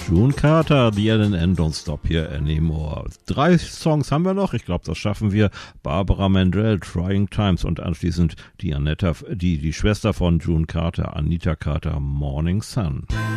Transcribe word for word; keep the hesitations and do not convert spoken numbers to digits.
June Carter, The L N N, Don't Stop Here Anymore. Drei Songs haben wir noch, ich glaube, das schaffen wir. Barbara Mandrell, Trying Times und anschließend die Anetta, die, die Schwester von June Carter, Anita Carter, Morning Sun.